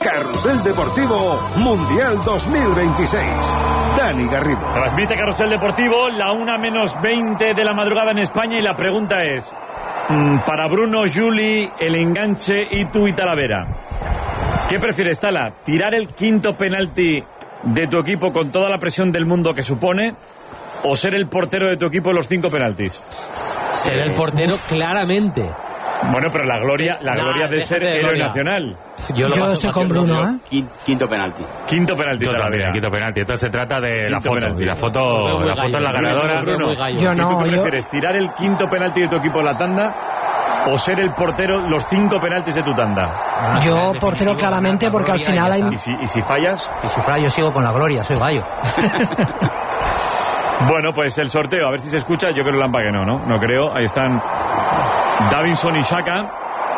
Carrusel Deportivo Mundial 2026. Dani Garrido. Transmite Carrusel Deportivo, la 1:20 de la madrugada en España, y la pregunta es, para Bruno, Juli, el enganche y tú y Talavera, ¿qué prefieres, Tala? ¿Tirar el quinto penalti de tu equipo con toda la presión del mundo que supone, o ser el portero de tu equipo en los 5 penaltis? Ser el portero claramente. Bueno, pero la gloria de ser héroe nacional. Yo estoy con Bruno, Quinto penalti. Quinto penalti. Quinto penalti. Entonces se trata de la foto. Penalti. Y la foto es la ganadora. Bruno, ¿tú prefieres tirar el quinto penalti de tu equipo en la tanda o ser el portero los 5 penaltis de tu tanda? Yo portero claramente, porque al final hay... ¿Y si fallas? Y si fallo, yo sigo con la gloria, soy gallo. Bueno, pues el sorteo, a ver si se escucha. Yo creo Lampa que no creo. Ahí están Davinson y Xhaka.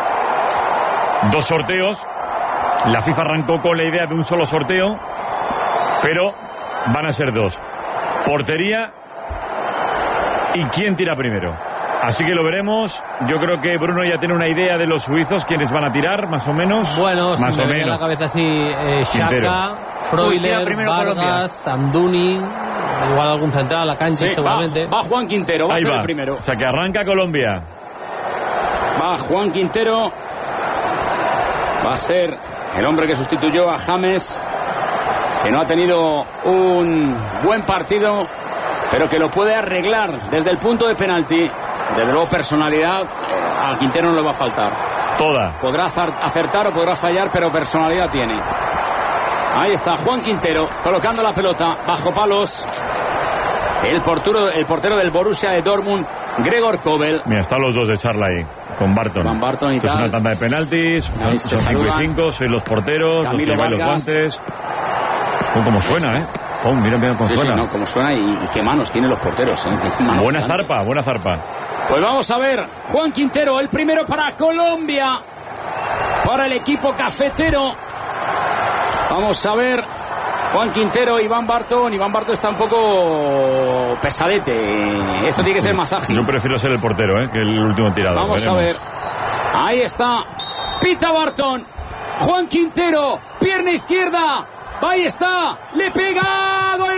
2 sorteos. La FIFA arrancó con la idea de un solo sorteo, pero van a ser 2. Portería y quién tira primero. Así que lo veremos. Yo creo que Bruno ya tiene una idea de los suizos, quiénes van a tirar, más o menos. Bueno, más si o me viene menos. a la cabeza así, Xhaka, Freuler, Vargas, Amdouni, igual algún central a la cancha, seguramente. Va Juan Quintero, va a ser el primero. O sea que arranca Colombia. Va Juan Quintero. Va a ser el hombre que sustituyó a James, que no ha tenido un buen partido, pero que lo puede arreglar desde el punto de penalti. Desde luego, personalidad a Quintero no le va a faltar. Toda. Podrá acertar o podrá fallar, pero personalidad tiene. Ahí está Juan Quintero colocando la pelota bajo palos. El portero del Borussia de Dortmund, Gregor Kobel. Mira, están los dos de charla ahí, con Barton. Van Barton y esto tal. es una tanda de penaltis, son 5 y 5, sois los porteros, Camilo los que lleváis los guantes. Cómo suena, mira cómo suena. Sí, cómo suena y qué manos tienen los porteros. Buena zarpa. Pues vamos a ver, Juan Quintero, el primero para Colombia, para el equipo cafetero. Vamos a ver, Juan Quintero, Iván Barton. Iván Barton está un poco pesadete. Esto tiene que ser más ágil. Yo prefiero ser el portero, que el último tirador. Vamos a ver. Ahí está. Pita Barton. Juan Quintero. Pierna izquierda. Ahí está. Le pega. ¡Gol!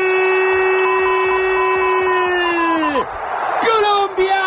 ¡Colombia!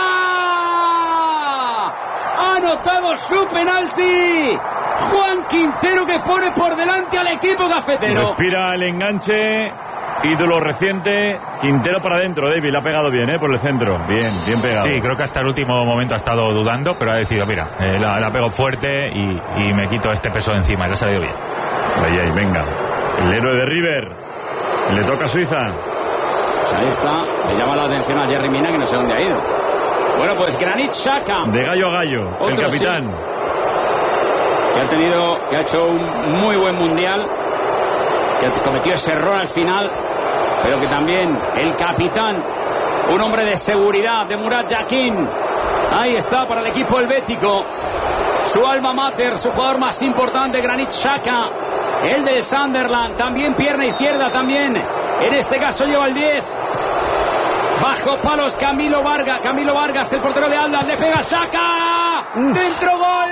Ha anotado su penalti. Juan Quintero, que pone por delante al equipo cafetero. Respira el enganche. Ídolo reciente. Quintero para adentro, David. Le ha pegado bien, por el centro. Bien pegado. Sí, creo que hasta el último momento ha estado dudando, pero ha decidido, mira, la pego fuerte y me quito este peso de encima. Le ha salido bien. Ahí, venga. El héroe de River. Le toca a Suiza. Pues ahí está. Le llama la atención a Yerry Mina, que no sé dónde ha ido. Bueno, pues Granit Xhaka. De gallo a gallo. Otro, el capitán. Sí. Que ha hecho un muy buen mundial. Que cometió ese error al final. Pero que también el capitán, un hombre de seguridad, de Murat Yakin. Ahí está para el equipo helvético. Su alma mater, su jugador más importante, Granit Xhaka. El del Sunderland, también pierna izquierda, también. En este caso lleva el 10. Bajo palos Camilo Vargas, el portero de Aldas, le pega Xhaka. Dentro, gol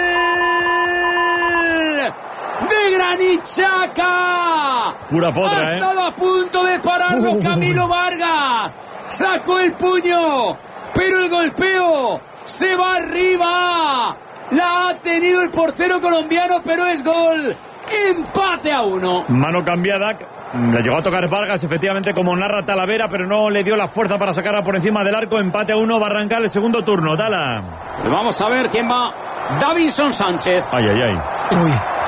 de Granit Xhaka. Pura potra, ha estado a punto de pararlo Camilo Vargas. Sacó el puño, pero el golpeo se va arriba. La ha tenido el portero colombiano, pero es gol. Empate a 1. Mano cambiada. Le llegó a tocar Vargas, efectivamente, como narra Talavera, pero no le dio la fuerza para sacarla por encima del arco. Empate a 1, Barrancal, el segundo turno. Tala. Vamos a ver quién va. Davinson Sánchez. Ay. Uy.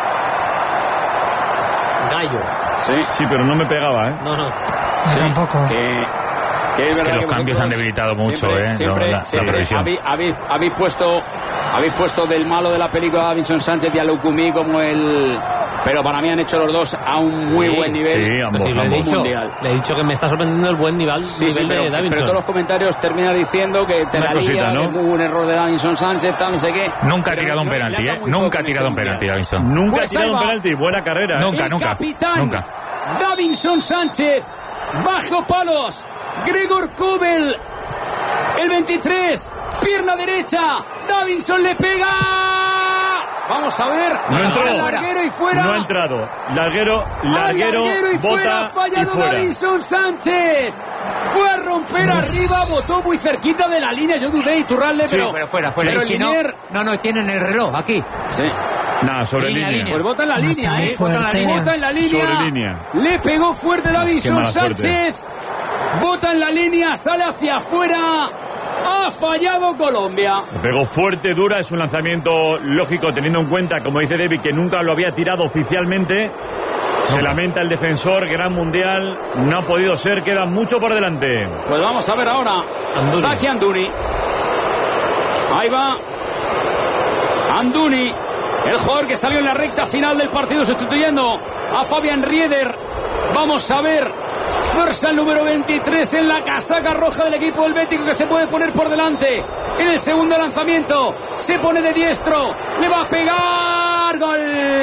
Gallo. Sí, pero no me pegaba, No. Sí, tampoco. Es que los cambios han debilitado mucho, siempre, la previsión. Habéis puesto del malo de la película a Davinson Sánchez y a Lukumi como el... Pero para mí han hecho los dos a un muy buen nivel. Sí, ambos. Le he dicho que me está sorprendiendo el buen nivel, de Davinson. Pero todos los comentarios terminan diciendo que te la lía, que hubo un error de Davinson Sánchez, tal, no sé qué. Nunca ha tirado un penalti, Nunca ha tirado un penalti, Davinson. Nunca ha tirado un penalti. Buena carrera. Nunca. Capitán Davinson Sánchez. Bajo palos. Gregor Kobel. El 23. Pierna derecha. Davinson le pega. Vamos a ver. No entró. Larguero y fuera. No ha entrado. Larguero, y fuera. Ha fallado Davinson Sánchez. Fue a romper arriba, botó muy cerquita de la línea. Yo dudé, Iturralde, pero fuera. Pero si no, tienen el reloj aquí. Sí. Nada, sobre línea. Pues bota en la línea, Bota en la línea. Sobre línea. Le pegó fuerte Davinson Sánchez. Bota en la línea, sale hacia afuera. Ha fallado Colombia. Le pegó fuerte, dura. Es un lanzamiento lógico, teniendo en cuenta, como dice David, que nunca lo había tirado oficialmente. Se lamenta el defensor, gran mundial. No ha podido ser, queda mucho por delante. Pues vamos a ver ahora. Saki Anduni. Ahí va. Anduni, el jugador que salió en la recta final del partido sustituyendo a Fabián Rieder. Vamos a ver. Dorsal número 23 en la casaca roja del equipo helvético, que se puede poner por delante en el segundo lanzamiento. Se pone de diestro. Le va a pegar. ¡Gol!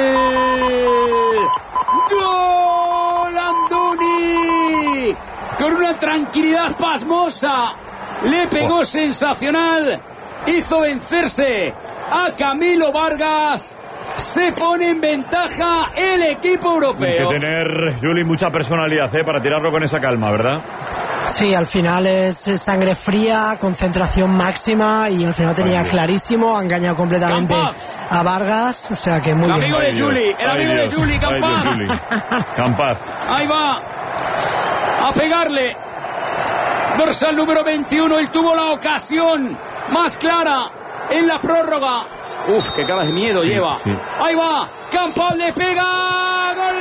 ¡Gol! Anduni. Con una tranquilidad pasmosa. Le pegó sensacional. Hizo vencerse a Camilo Vargas. Se pone en ventaja el equipo europeo. Hay que tener, Juli, mucha personalidad para tirarlo con esa calma, ¿verdad? Sí, al final es sangre fría, concentración máxima, y al final tenía clarísimo, ha engañado completamente a Vargas, o sea que muy bien. El amigo de Juli, Campaz. Campaz. Ahí va a pegarle. Dorsal número 21, él tuvo la ocasión más clara en la prórroga. Uf, qué cara de miedo lleva. Sí. Ahí va, Campaz le pega. ¡Gol!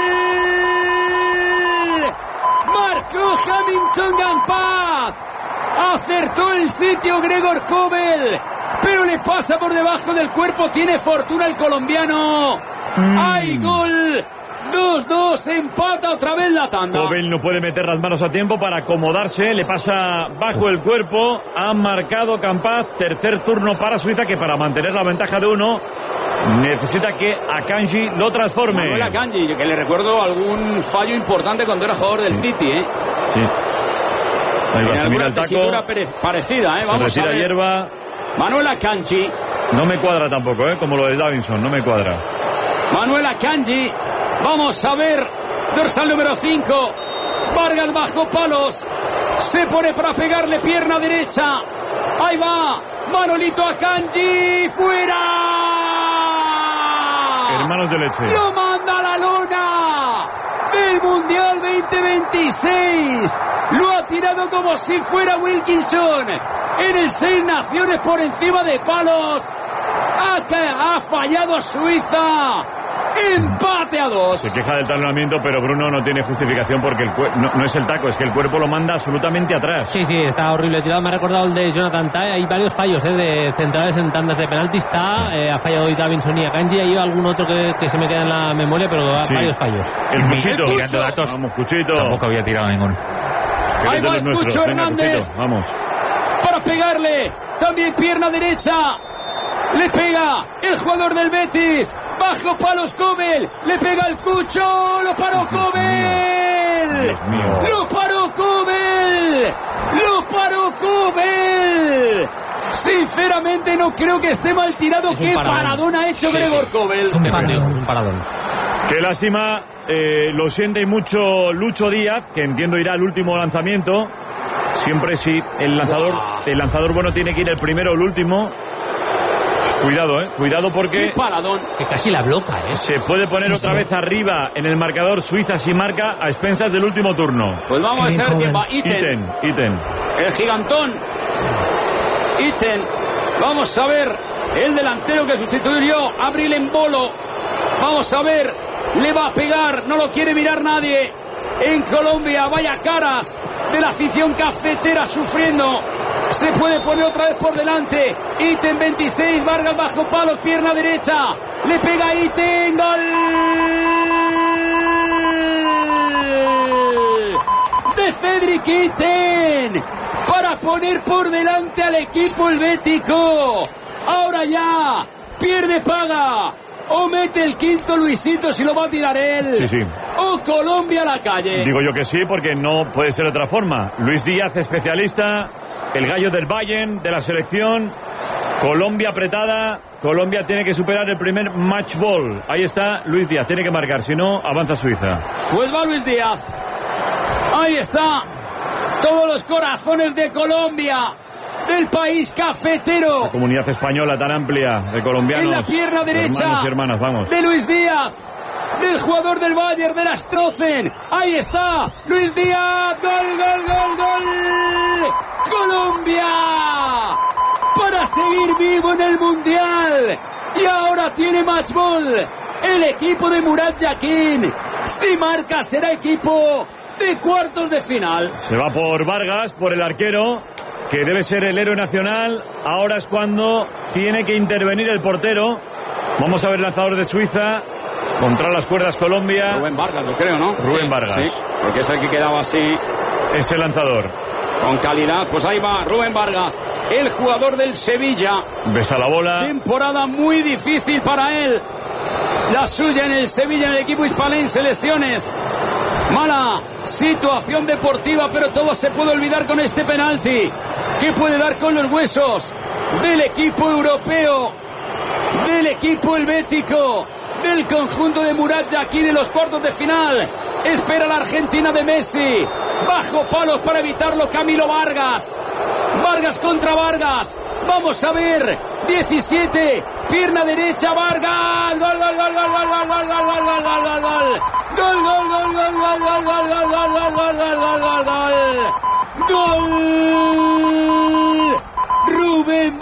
Marcó Hamilton Campaz. Acertó el sitio Gregor Kobel, pero le pasa por debajo del cuerpo. Tiene fortuna el colombiano. ¡Hay gol! 2-2, empata otra vez la tanda. Kobel no puede meter las manos a tiempo para acomodarse, le pasa bajo el cuerpo. Ha marcado Campaz, tercer turno para Suiza, que para mantener la ventaja de 1 necesita que Akanji lo transforme. Manuel Akanji, que le recuerdo algún fallo importante cuando era jugador del City, Sí. Ahí va, se mira el taco. Parecida, Vamos se retira a hierba. Manuel Akanji. No me cuadra tampoco, como lo de Davinson, no me cuadra. Manuel Akanji. Vamos a ver, dorsal número 5. Vargas bajo palos. Se pone para pegarle pierna derecha. Ahí va, Manolito Akanji. ¡Fuera! Hermanos de leche. ¡Lo manda a la lona! Del Mundial 2026. Lo ha tirado como si fuera Wilkinson. En el 6 Naciones por encima de palos. Ha fallado Suiza. Empate a 2. Se queja del talonamiento, pero Bruno no tiene justificación porque no es el taco, es que el cuerpo lo manda absolutamente atrás. Sí, está horrible tirado. Me ha recordado el de Jonathan Tah. Hay varios fallos de centrales en tandas de penaltis. Ha fallado Davinson y Akanji. Hay algún otro que se me queda en la memoria, pero varios fallos. El Cuchito. Mirando datos. Vamos, Cuchito. Tampoco había tirado ninguno. Ahí va el Cucho Hernández. Cuchito. Vamos. Para pegarle. También pierna derecha. Le pega el jugador del Betis. Bajo palos Kobel. Le pega el Cucho. Lo paró Kobel. Dios mío. Lo paró Kobel. Lo paró Kobel. Sinceramente no creo que esté mal tirado. Qué paradón ha hecho Gregor Kobel. Es un paradón. Qué lástima. Lo siente mucho Lucho Díaz, que entiendo irá al último lanzamiento. Siempre sí. El lanzador bueno tiene que ir el primero o el último. Cuidado porque... ¡Qué paradón! Que casi la bloca, Se puede poner otra vez arriba en el marcador Suiza si marca a expensas del último turno. Pues vamos a ver quién va. Iten. El gigantón. Iten. Vamos a ver el delantero que sustituyó a Abril Embolo. Vamos a ver. Le va a pegar. No lo quiere mirar nadie. En Colombia, vaya caras de la afición cafetera sufriendo. Se puede poner otra vez por delante. Iten 26, Vargas bajo palos, pierna derecha. Le pega Iten, gol de Cedric Iten para poner por delante al equipo helvético. Ahora ya, pierde paga. O mete el quinto Luisito si lo va a tirar él. Sí. O Colombia a la calle. Digo yo que sí, porque no puede ser de otra forma. Luis Díaz, especialista, el gallo del Bayern, de la selección. Colombia apretada. Colombia tiene que superar el primer match ball. Ahí está Luis Díaz, tiene que marcar, si no avanza Suiza. Pues va Luis Díaz. Ahí está. Todos los corazones de Colombia, del país cafetero. La comunidad española tan amplia de colombianos. En la pierna derecha. Hermanos y hermanas, vamos. De Luis Díaz. Del jugador del Bayern, de la Strozen. Ahí está. Luis Díaz. Gol, gol, gol, gol. Colombia. Para seguir vivo en el Mundial. Y ahora tiene match ball el equipo de Murat Yakin. Si marca será equipo de cuartos de final. Se va por Vargas, por el arquero, que debe ser el héroe nacional. Ahora es cuando tiene que intervenir el portero. Vamos a ver el lanzador de Suiza. Contra las cuerdas Colombia. Rubén Vargas, lo creo, ¿no? Rubén sí, Vargas. Sí, porque es el que quedaba así. Es el lanzador. Con calidad, pues ahí va Rubén Vargas, el jugador del Sevilla. Besa la bola. Temporada muy difícil para él. La suya en el Sevilla, en el equipo hispalense, lesiones. Mala situación deportiva, pero todo se puede olvidar con este penalti. Que puede dar con los huesos del equipo europeo, del equipo helvético, del conjunto de Murat Yakin en los cuartos de final. Espera la Argentina de Messi. Bajo palos para evitarlo Camilo Vargas. Vargas contra Vargas. Vamos a ver. 17. Pierna derecha Vargas. Gol, gol, gol, gol, gol, gol, gol, gol, gol, gol, gol, gol. Gol, gol, gol, gol, gol, gol, gol, gol, gol, gol, gol, gol, gol. Gol. Rubén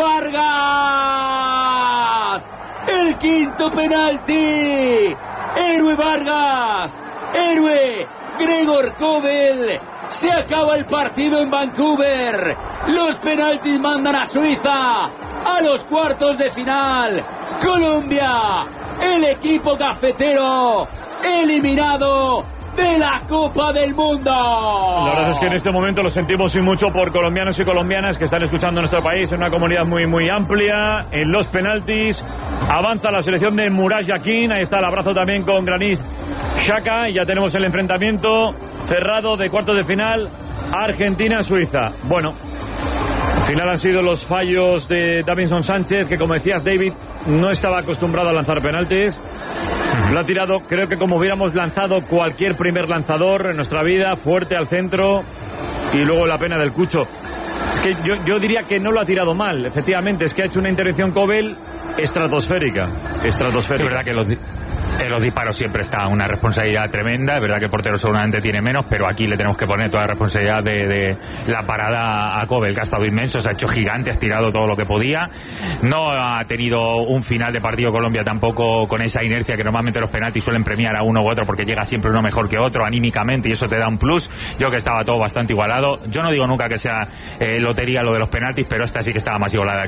Vargas. El quinto penalti. Héroe Vargas. Héroe Gregor Kobel. Se acaba el partido en Vancouver. Los penaltis mandan a Suiza a los cuartos de final. Colombia, el equipo cafetero, eliminado de la Copa del Mundo. La verdad es que en este momento lo sentimos y mucho por colombianos y colombianas que están escuchando nuestro país, en una comunidad muy muy amplia. En los penaltis avanza la selección de Murat Yakin. Ahí está el abrazo también con Granit Xhaka. Y ya tenemos el enfrentamiento cerrado de cuartos de final, Argentina-Suiza. Bueno, al final han sido los fallos de Davinson Sánchez, que como decías, David, no estaba acostumbrado a lanzar penaltis. Lo ha tirado, creo que como hubiéramos lanzado cualquier primer lanzador en nuestra vida, fuerte al centro, y luego la pena del Cucho. Es que yo diría que no lo ha tirado mal, efectivamente, es que ha hecho una intervención Kobel estratosférica. Es verdad que los disparos siempre está una responsabilidad tremenda. Es verdad que el portero seguramente tiene menos, pero aquí le tenemos que poner toda la responsabilidad de la parada a Kobel, que ha estado inmenso, se ha hecho gigante, ha tirado todo lo que podía. No ha tenido un final de partido Colombia tampoco con esa inercia que normalmente los penaltis suelen premiar a uno u otro, porque llega siempre uno mejor que otro anímicamente, y eso te da un plus. Yo que estaba todo bastante igualado. Yo no digo nunca que sea lotería lo de los penaltis, pero esta sí que estaba más igualada